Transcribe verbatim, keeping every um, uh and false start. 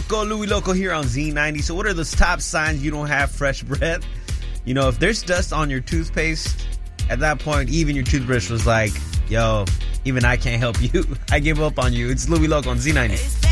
Loco, Louis Loco here on Z ninety. So what are those top signs you don't have fresh breath? You know, if there's dust on your toothpaste, at that point, even your toothbrush was like, yo, even I can't help you. I give up on you. It's Louis Loco on Z ninety.